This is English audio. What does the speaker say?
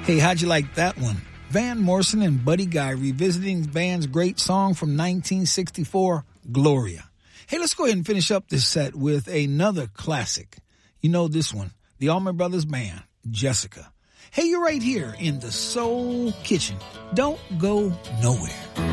Hey, how'd you like that one? Van Morrison and Buddy Guy revisiting the band's great song from 1964, Gloria. Hey, let's go ahead and finish up this set with another classic. You know this one, the Allman Brothers Band, Jessica. Hey, you're right here in the Soul Kitchen. Don't go nowhere.